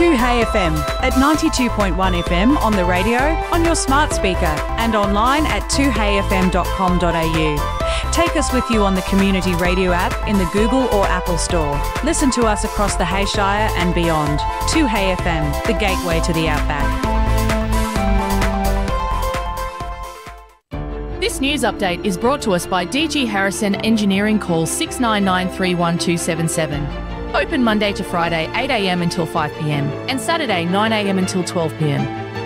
2Hey FM at 92.1 FM on the radio, on your smart speaker and online at 2heyfm.com.au. Take us with you on the Community Radio app in the Google or Apple Store. Listen to us across the Hayshire and beyond. 2Hey FM, the gateway to the outback. This news update is brought to us by DG Harrison Engineering. Call 699 31277. Open Monday to Friday 8am until 5pm and Saturday 9am until 12pm.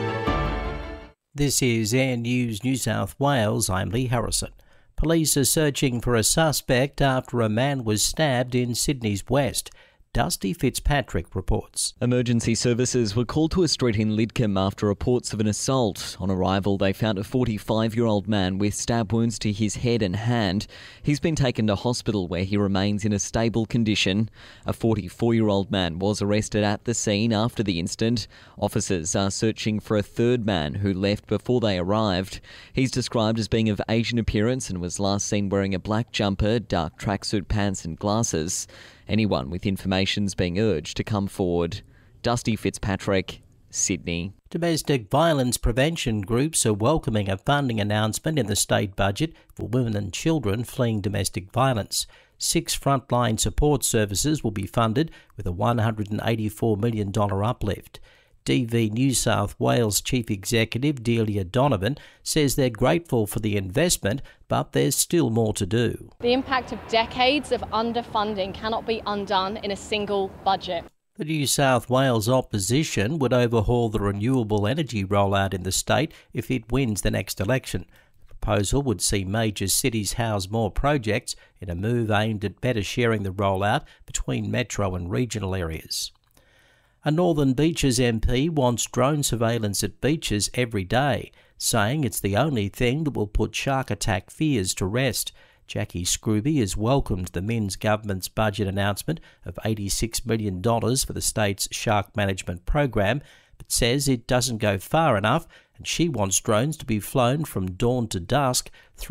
This is Air News New South Wales. I'm Lee Harrison. Police are searching for a suspect after a man was stabbed in Sydney's West. Dusty Fitzpatrick reports. Emergency services were called to a street in Lidcombe after reports of an assault. On arrival, they found a 45-year-old man with stab wounds to his head and hand. He's been taken to hospital where he remains in a stable condition. A 44-year-old man was arrested at the scene after the incident. Officers are searching for a third man who left before they arrived. He's described as being of Asian appearance and was last seen wearing a black jumper, dark tracksuit pants and glasses. Anyone with information's being urged to come forward. Dusty Fitzpatrick, Sydney. Domestic violence prevention groups are welcoming a funding announcement in the state budget for women and children fleeing domestic violence. 6 frontline support services will be funded with a $184 million uplift. DV New South Wales Chief Executive Delia Donovan says they're grateful for the investment, but there's still more to do. The impact of decades of underfunding cannot be undone in a single budget. The New South Wales opposition would overhaul the renewable energy rollout in the state if it wins the next election. The proposal would see major cities house more projects in a move aimed at better sharing the rollout between metro and regional areas. A Northern Beaches MP wants drone surveillance at beaches every day, saying it's the only thing that will put shark attack fears to rest. Jackie Scrooby has welcomed the Minns government's budget announcement of $86 million for the state's shark management program, but says it doesn't go far enough and she wants drones to be flown from dawn to dusk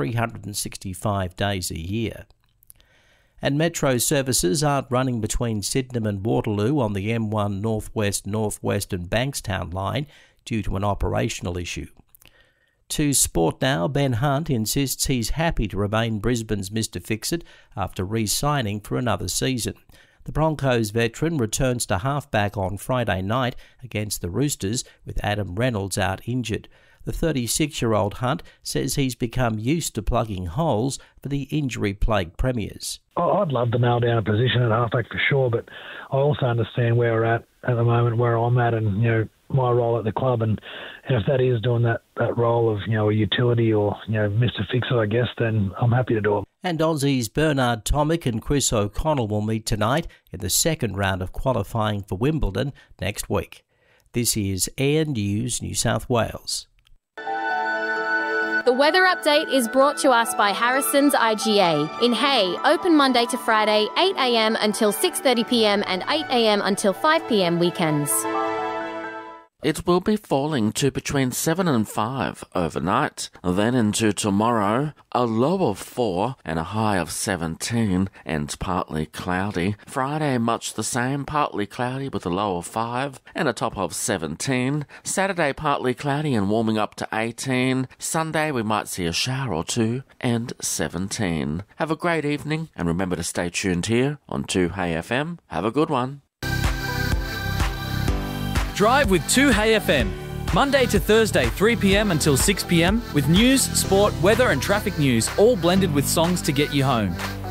365 days a year. And metro services aren't running between Sydenham and Waterloo on the M1 Northwest and Bankstown line due to an operational issue. To sport now, Ben Hunt insists he's happy to remain Brisbane's Mr. Fix-It after re-signing for another season. The Broncos veteran returns to halfback on Friday night against the Roosters with Adam Reynolds out injured. The 36-year-old Hunt says he's become used to plugging holes for the injury-plagued Premiers. I'd love to nail down a position at halfback for sure, but I also understand where we're at the moment, where I'm at, and my role at the club, and if that is doing that role of a utility or Mr. Fix-It, I guess, then I'm happy to do it. And Aussies Bernard Tomic and Chris O'Connell will meet tonight in the second round of qualifying for Wimbledon next week. This is Air News New South Wales. The weather update is brought to us by Harrison's IGA. In Hay, open Monday to Friday, 8am until 6:30pm and 8am until 5pm weekends. It will be falling to between 7 and 5 overnight. Then into tomorrow, a low of 4 and a high of 17 and partly cloudy. Friday, much the same, partly cloudy with a low of 5 and a top of 17. Saturday, partly cloudy and warming up to 18. Sunday, we might see a shower or two and 17. Have a great evening and remember to stay tuned here on 2Hey FM. Have a good one. Drive with 2Hey FM. Monday to Thursday, 3pm until 6pm with news, sport, weather and traffic news, all blended with songs to get you home.